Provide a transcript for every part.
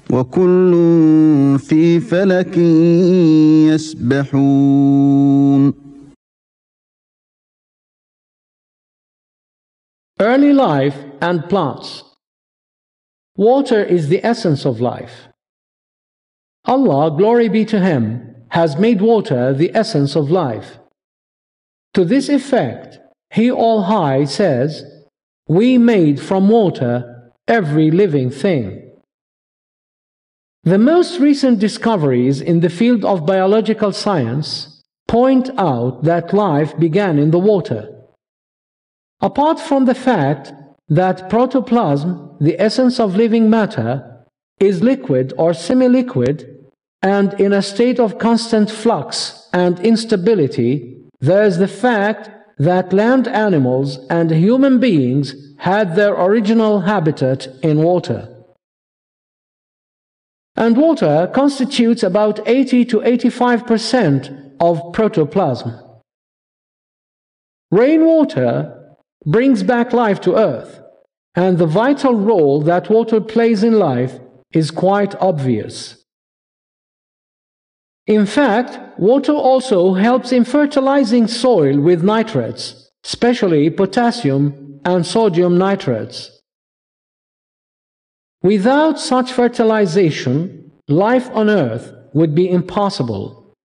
وكل في فلك يسبحون. Early life and plants. Water is the essence of life. Allah, glory be to Him, has made water the essence of life. To this effect, He All-High says, "We made from water every living thing." The most recent discoveries in the field of biological science point out that life began in the water. Apart from the fact that protoplasm, the essence of living matter, is liquid or semi-liquid and in a state of constant flux and instability, there is the fact that land animals and human beings had their original habitat in water. And water constitutes about 80 to 85% of protoplasm. Rainwater brings back life to earth, and the vital role that water plays in life is quite obvious. In fact, water also helps in fertilizing soil with nitrates, especially potassium and sodium nitrates. Without such fertilization, life on earth would be impossible.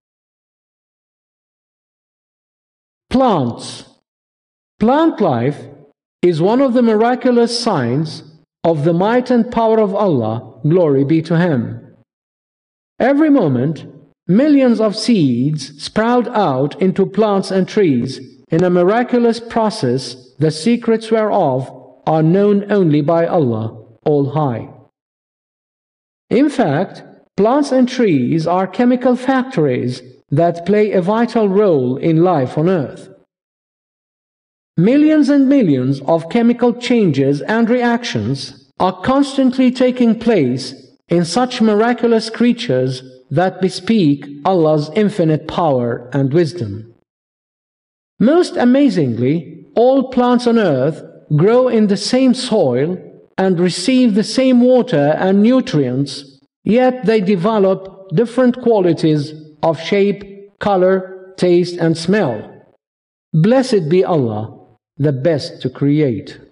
Plants. Plant life is one of the miraculous signs of the might and power of Allah, glory be to Him. Every moment, millions of seeds sprout out into plants and trees in a miraculous process, the secrets whereof are known only by Allah, All-High. In fact, plants and trees are chemical factories that play a vital role in life on earth. Millions and millions of chemical changes and reactions are constantly taking place in such miraculous creatures that bespeak Allah's infinite power and wisdom. Most amazingly, all plants on earth grow in the same soil and receive the same water and nutrients, yet they develop different qualities of shape, color, taste, and smell. Blessed be Allah, the best to create.